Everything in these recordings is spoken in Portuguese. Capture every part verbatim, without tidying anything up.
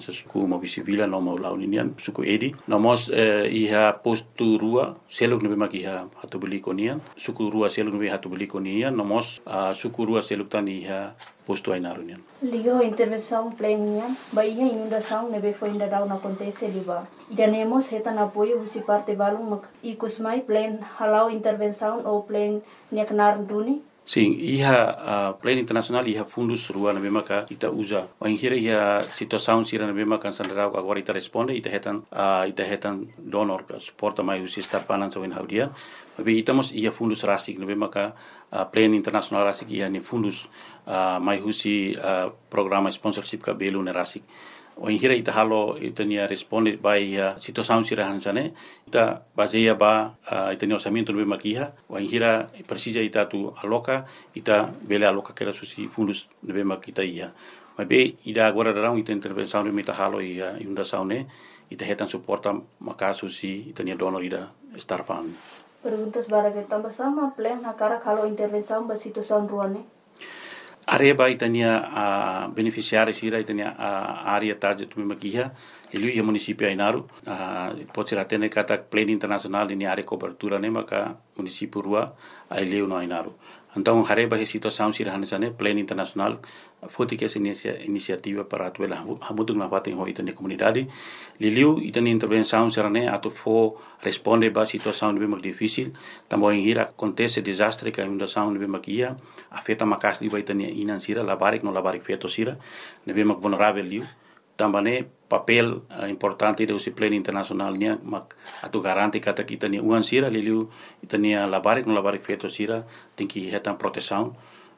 sa suku mau visivila no mau launian suku edi nomos uh, iha postu rua seluk nebe mak iha hatu beli konian suku rua seluk nebe hatu beli konian nomos uh, suku rua seluk tan iha posto ainarunian. Liga intervenção plena, baía inundação nebe foi ainda down acontece liba. Idanemos hetan apoio husi parte balung ikusmai plan halau intervenção ou plan niaknar duni. Sim, iha uh, plan internasional iha fundus rua nebe maka ita usa. Wanghira iha situação sira nebe maka sandarau agora ita responde ita hetan uh, ita hetan donor suporta mai husi estar panan so in haudia. Tapi itamos iha fundus rasik nebe maka uh, plan internasional rasik iha ni fundus uh, mai husi uh, programa sponsorship ka belu ne rasik. O inhira ita halo ita nia responde by uh, situação sira hansane ita baseia ba uh, ita nia orçamento nebe makiha o inhira precisa ita tu aloca ita bele aloca kera susi fundus nebe makita ia mas be ida agora darão ita intervenção nebe ita halo ia inundação ne ita hetan suporta maka susi ita nia donor ida star fund. Perguntas bara que tambah sama plan na cara kalau intervenção ba situação ruane. Areba itania a beneficiário sira itania a área target tu makiha ilu ia município Ainaru a pode ser até kata plan internacional ini área cobertura ne maka município rua aileu no Ainaru. Então areba he situação sira hanesane plan internacional foti que essa iniciativa para atuela hamutung na fatin ho itania comunidade liliu itania intervenção sira ne atu fo responde ba situação bem mais difícil também hira acontece desastre que a inundação bem makia afeta makas di itania inan sira labarik no labarik feto sira nebe mak vulnerável liu também papel uh, importante do plan internacional nia mak atu garanti kata kita ni uan sira liu itania labarik no labarik feto sira tem que hetan proteção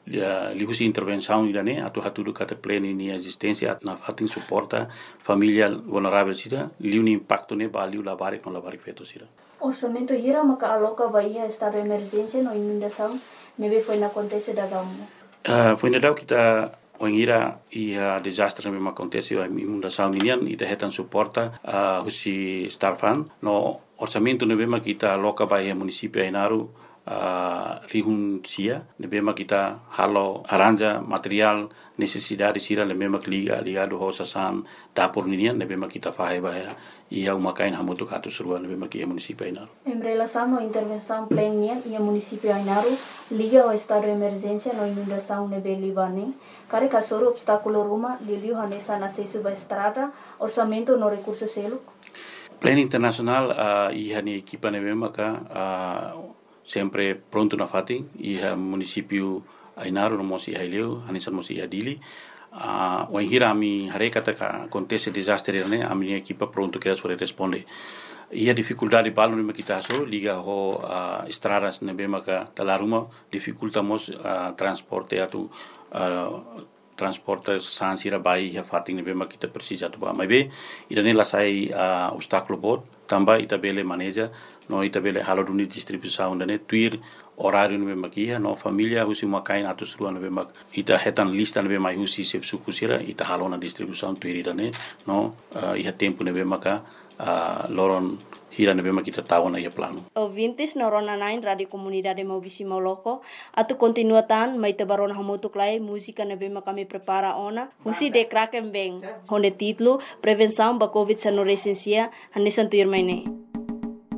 liu si intervenção idane atu hatu kata plan ini existência na fatin suporta família vulnerável sira liu ni impacto ne value labarik no labarik feto sira. Orçamento hira maka aloca baía estado de emergência no inundação nebe foi na acontece da gama. Uh, foi na kita Wangira ia desastre mesmo acontece a inundação inian ita hetan suporta uh, husi starfan no orçamento ne bema kita loka baia município Ainaru uh, rihun sia ne bema kita halo aranja material necessidade sira le bema liga ligado ho sasan dapur inian ne bema kita fahe baia ia umakain hamutu katu surua ne bema kia município Ainaru. Em relação à intervenção plena ia município Ainaru liga ao estado de emergência no inundação ne belibane kare kasoro obstáculo ruma liliu hanesa na sesuba estrada orçamento no recurso selo. Plan internacional uh, iha ni equipa ne maka uh, sempre pronto na fati iha município Ainaru no mosi haileu hanesa mosi adili uh, wa hira mi hare kata ka acontece desastre ne ami equipa pronto que sobre responde. Ia dificuldade balu ne kita so liga ho uh, estradas ne maka talaruma dificultamos uh, transporte atu uh, transporte sansira bai ya fating ne bema kita precisa tu ba mai be ida ne lasai uh, obstáculo bot tamba ita bele manager no ita bele halo duni distribuição ne tuir horário ne bema kia no familia husi makain atus ruan ne bema ita hetan lista ne bema husi sep sukusira ita halo na distribuição tuir ida ne no uh, iha tempo ne bema ka uh, loron hira ne bema kita tahu na ia plano. Ouvintes na Rona nine Radio Comunidade Maubisi Moloko atu continuatan mai te barona hamutuk lai música ne bema kami prepara ona musi de kraken beng honde titlo prevenção ba covid sa no resensia hanesan tuir mai ne.